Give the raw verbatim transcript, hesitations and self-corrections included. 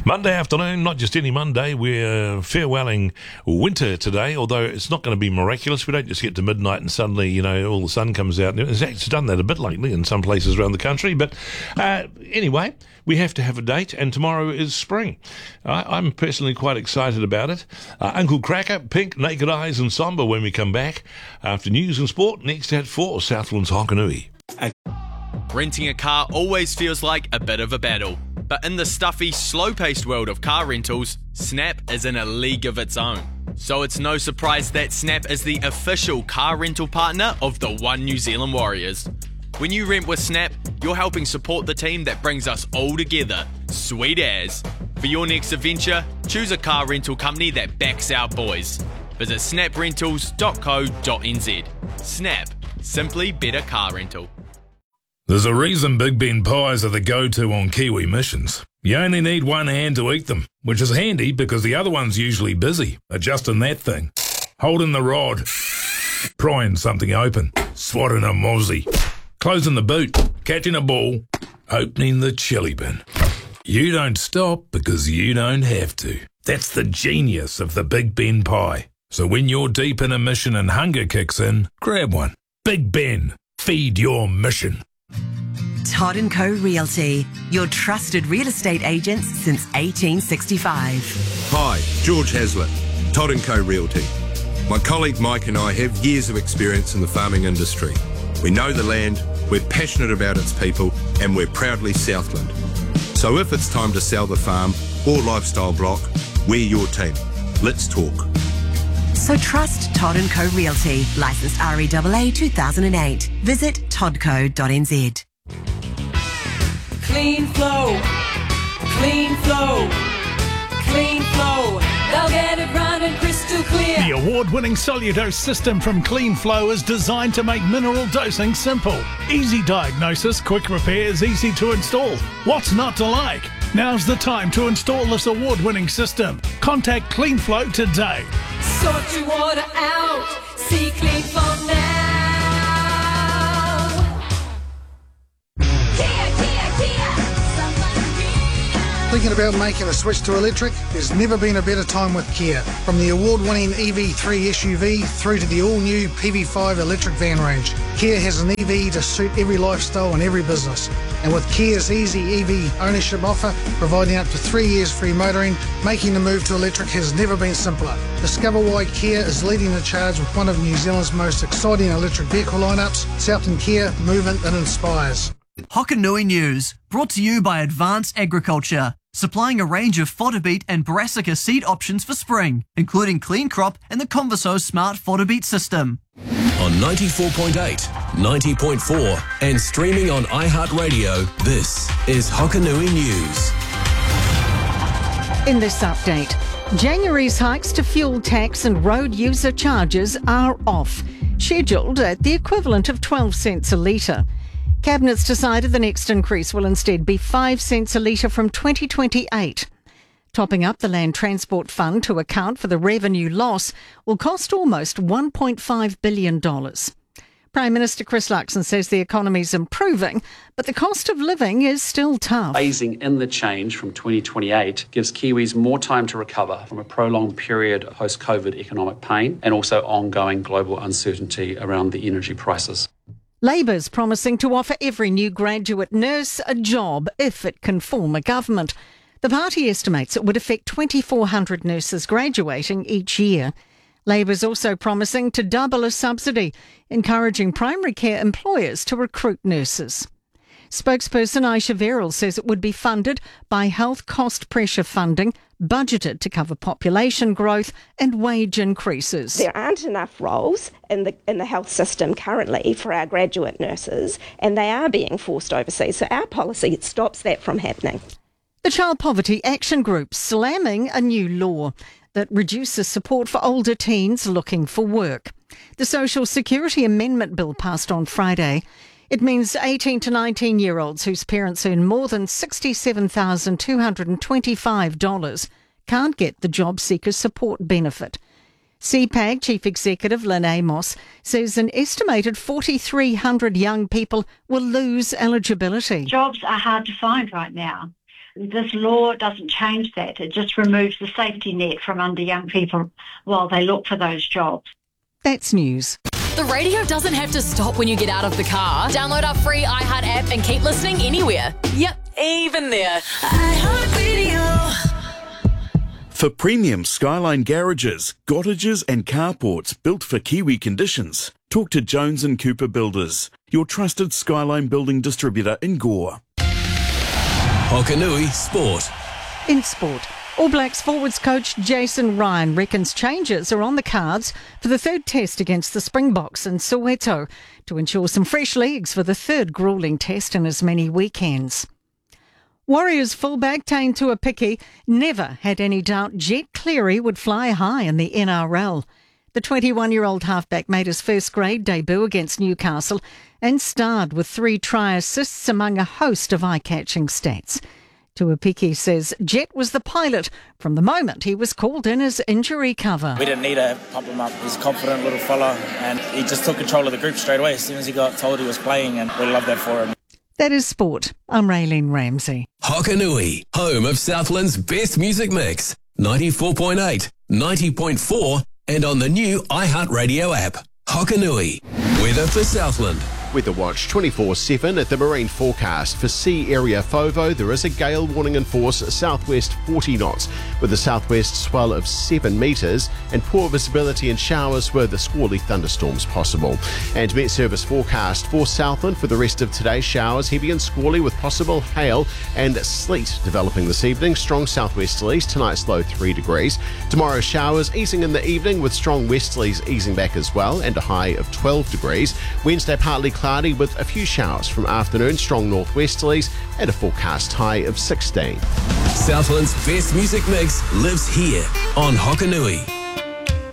Monday afternoon, not just any Monday, we're farewelling winter today, although it's not going to be miraculous. We don't just get to midnight and suddenly, you know, all the sun comes out. It's actually done that a bit lately in some places around the country. But uh, anyway, we have to have a date, and tomorrow is spring. I, I'm personally quite excited about it. Uh, Uncle Cracker, Pink, Naked Eyes and Somber when we come back. After news and sport, next at four, Southland's Hokanui. Renting a car always feels like a bit of a battle. But in the stuffy, slow-paced world of car rentals, Snap is in a league of its own. So it's no surprise that Snap is the official car rental partner of the One New Zealand Warriors. When you rent with Snap, you're helping support the team that brings us all together. Sweet as. For your next adventure, choose a car rental company that backs our boys. Visit snap rentals dot co dot n z. Snap. Simply better car rental. There's a reason Big Ben pies are the go-to on Kiwi missions. You only need one hand to eat them, which is handy because the other one's usually busy, adjusting that thing, holding the rod, prying something open, swatting a mozzie, closing the boot, catching a ball, opening the chili bin. You don't stop because you don't have to. That's the genius of the Big Ben pie. So when you're deep in a mission and hunger kicks in, grab one. Big Ben, feed your mission. Todd and Co Realty, your trusted real estate agents since eighteen sixty-five. Hi, George Hazlitt, Todd and Co Realty. My colleague Mike and I have years of experience in the farming industry. We know the land, we're passionate about its people, and we're proudly Southland. So if it's time to sell the farm or lifestyle block, we're your team. Let's talk. So trust Todd and Co Realty, licensed R E A A two thousand eight. Visit todd co dot n z. Clean flow, clean flow, clean flow. They'll get it running crystal clear. The award-winning Soludose system from Clean Flow is designed to make mineral dosing simple. Easy diagnosis, quick repairs, easy to install. What's not to like? Now's the time to install this award-winning system. Contact Clean Flow today. Sort your water out. See Clean Flow now. Thinking about making a switch to electric? There's never been a better time with Kia. From the award-winning E V three S U V through to the all-new P V five electric van range, Kia has an E V to suit every lifestyle and every business. And with Kia's easy E V ownership offer, providing up to three years free motoring, making the move to electric has never been simpler. Discover why Kia is leading the charge with one of New Zealand's most exciting electric vehicle lineups, Southland Kia, movement that inspires. Hokanui News, brought to you by Advanced Agriculture, supplying a range of fodder beet and brassica seed options for spring, including Clean Crop and the Converso Smart Fodder Beet System. On ninety-four point eight, ninety point four and streaming on iHeartRadio, this is Hokanui News. In this update, January's hikes to fuel tax and road user charges are off, scheduled at the equivalent of twelve cents a litre. Cabinet's decided the next increase will instead be five cents a litre from twenty twenty-eight. Topping up the Land Transport Fund to account for the revenue loss will cost almost one point five billion dollars. Prime Minister Chris Luxon says the economy's improving, but the cost of living is still tough. Phasing in the change from twenty twenty-eight gives Kiwis more time to recover from a prolonged period of post-COVID economic pain and also ongoing global uncertainty around the energy prices. Labor's promising to offer every new graduate nurse a job if it can form a government. The party estimates it would affect twenty-four hundred nurses graduating each year. Labor's also promising to double a subsidy, encouraging primary care employers to recruit nurses. Spokesperson Aisha Verrill says it would be funded by health cost pressure funding, budgeted to cover population growth and wage increases. There aren't enough roles in the in the health system currently for our graduate nurses, and they are being forced overseas. So our policy stops that from happening. The Child Poverty Action Group slamming a new law that reduces support for older teens looking for work. The Social Security Amendment Bill passed on Friday. It means eighteen to nineteen-year-olds whose parents earn more than sixty-seven thousand two hundred twenty-five dollars can't get the job seeker support benefit. C PAG Chief Executive Lynn Amos says an estimated four thousand three hundred young people will lose eligibility. Jobs are hard to find right now. This law doesn't change that. It just removes the safety net from under young people while they look for those jobs. That's news. The radio doesn't have to stop when you get out of the car. Download our free iHeart app and keep listening anywhere. Yep, even there. For premium Skyline garages, cottages and carports built for Kiwi conditions, talk to Jones and Cooper Builders, your trusted Skyline building distributor in Gore. Hokanui Sport. In sport, All Blacks forwards coach Jason Ryan reckons changes are on the cards for the third test against the Springboks in Soweto to ensure some fresh legs for the third gruelling test in as many weekends. Warriors fullback Taine Tuapiki never had any doubt Jet Cleary would fly high in the N R L. The twenty-one-year-old halfback made his first grade debut against Newcastle and starred with three try assists among a host of eye-catching stats. Tuapiki says Jet was the pilot from the moment he was called in as injury cover. We didn't need to pump him up. He's a confident little fella and he just took control of the group straight away as soon as he got told he was playing, and we love that for him. That is sport. I'm Raylene Ramsey. Hokanui, home of Southland's best music mix. ninety-four point eight, ninety point four and on the new iHeartRadio app. Hokanui, weather for Southland. Weather Watch twenty-four seven at the marine forecast. For sea area FOVO, there is a gale warning in force, southwest forty knots, with a southwest swell of seven metres and poor visibility and showers with squally thunderstorms possible. And Met Service forecast for Southland for the rest of today, showers heavy and squally with possible hail and sleet developing this evening. Strong southwesterlies, tonight's low three degrees. Tomorrow showers easing in the evening with strong westerlies easing back as well and a high of twelve degrees. Wednesday partly cloudy with a few showers from afternoon, strong northwesterlies and a forecast high of sixteen. Southland's best music mix lives here on Hokanui.